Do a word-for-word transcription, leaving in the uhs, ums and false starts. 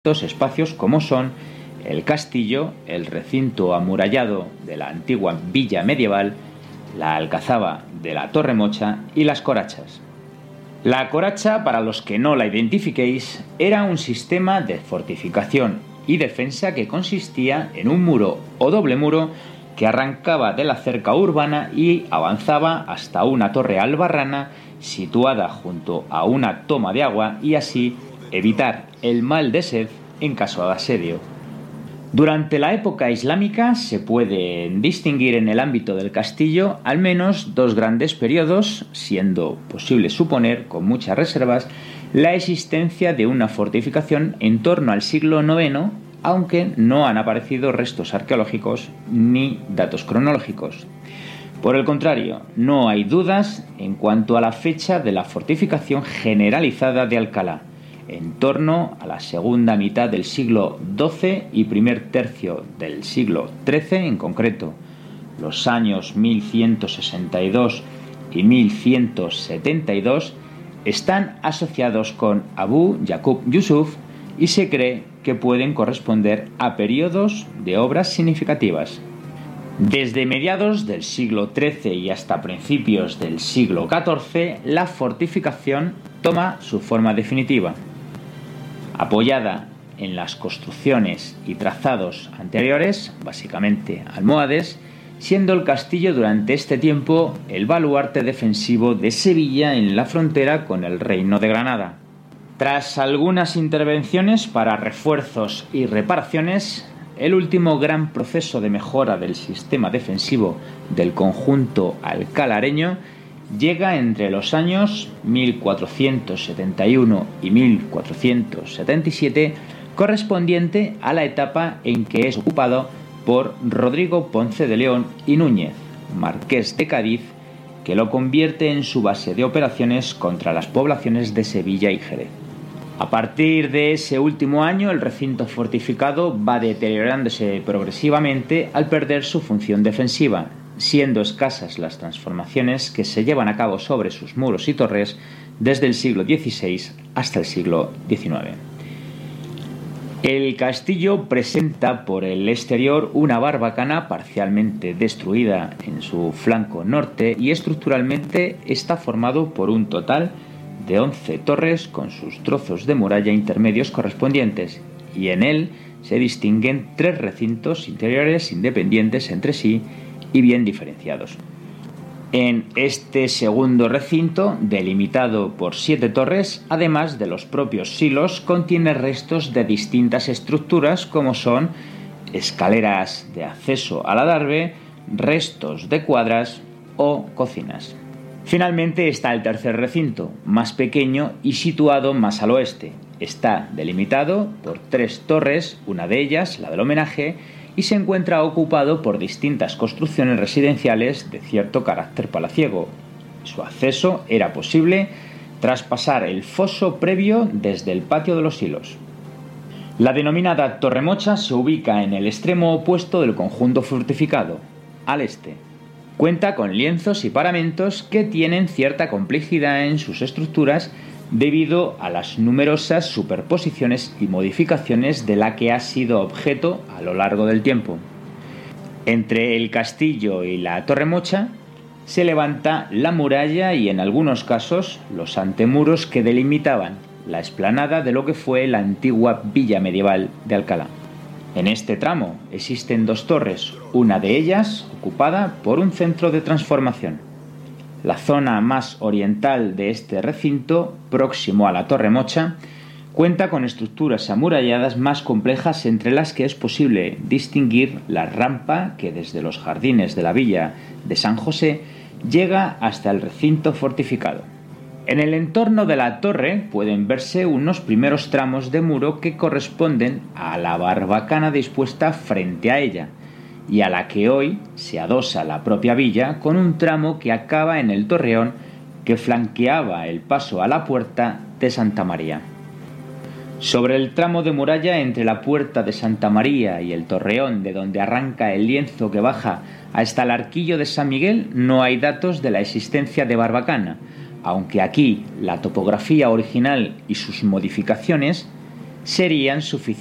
Estos espacios como son el castillo, el recinto amurallado de la antigua villa medieval, la alcazaba de la Torremocha y las corachas. La coracha, para los que no la identifiquéis, era un sistema de fortificación y defensa que consistía en un muro o doble muro que arrancaba de la cerca urbana y avanzaba hasta una torre albarrana situada junto a una toma de agua y así evitar el mal de sed en caso de asedio. Durante la época islámica se pueden distinguir en el ámbito del castillo al menos dos grandes periodos, siendo posible suponer, con muchas reservas, la existencia de una fortificación en torno al siglo noveno, aunque no han aparecido restos arqueológicos ni datos cronológicos. Por el contrario, no hay dudas en cuanto a la fecha de la fortificación generalizada de Alcalá, en torno a la segunda mitad del siglo doce y primer tercio del siglo trece en concreto. Los años mil ciento sesenta y dos y mil ciento setenta y dos están asociados con Abu Yaqub Yusuf y se cree que pueden corresponder a periodos de obras significativas. Desde mediados del siglo trece y hasta principios del siglo catorce, la fortificación toma su forma definitiva. Apoyada en las construcciones y trazados anteriores, básicamente almohades, siendo el castillo durante este tiempo el baluarte defensivo de Sevilla en la frontera con el Reino de Granada. Tras algunas intervenciones para refuerzos y reparaciones, el último gran proceso de mejora del sistema defensivo del conjunto alcalareño llega entre los años mil cuatrocientos setenta y uno y mil cuatrocientos setenta y siete, correspondiente a la etapa en que es ocupado por Rodrigo Ponce de León y Núñez, marqués de Cádiz, que lo convierte en su base de operaciones contra las poblaciones de Sevilla y Jerez. A partir de ese último año, el recinto fortificado va deteriorándose progresivamente al perder su función defensiva, siendo escasas las transformaciones que se llevan a cabo sobre sus muros y torres desde el siglo dieciséis hasta el siglo diecinueve. El castillo presenta por el exterior una barbacana parcialmente destruida en su flanco norte y estructuralmente está formado por un total de once torres con sus trozos de muralla intermedios correspondientes, y en él se distinguen tres recintos interiores independientes entre sí y bien diferenciados. En este segundo recinto, delimitado por siete torres, además de los propios silos, contiene restos de distintas estructuras como son escaleras de acceso al adarve, restos de cuadras o cocinas. Finalmente está el tercer recinto, más pequeño y situado más al oeste. Está delimitado por tres torres, una de ellas, la del homenaje, y se encuentra ocupado por distintas construcciones residenciales de cierto carácter palaciego. Su acceso era posible tras pasar el foso previo desde el patio de los silos. La denominada Torremocha se ubica en el extremo opuesto del conjunto fortificado, al este. Cuenta con lienzos y paramentos que tienen cierta complejidad en sus estructuras debido a las numerosas superposiciones y modificaciones de la que ha sido objeto a lo largo del tiempo. Entre el castillo y la Torremocha se levanta la muralla y en algunos casos los antemuros que delimitaban la explanada de lo que fue la antigua villa medieval de Alcalá. En este tramo existen dos torres, una de ellas ocupada por un centro de transformación. La zona más oriental de este recinto, próximo a la Torremocha, cuenta con estructuras amuralladas más complejas, entre las que es posible distinguir la rampa que desde los jardines de la villa de San José llega hasta el recinto fortificado. En el entorno de la torre pueden verse unos primeros tramos de muro que corresponden a la barbacana dispuesta frente a ella, y a la que hoy se adosa la propia villa con un tramo que acaba en el torreón que flanqueaba el paso a la puerta de Santa María. Sobre el tramo de muralla entre la puerta de Santa María y el torreón de donde arranca el lienzo que baja hasta el arquillo de San Miguel no hay datos de la existencia de barbacana, aunque aquí la topografía original y sus modificaciones serían suficientes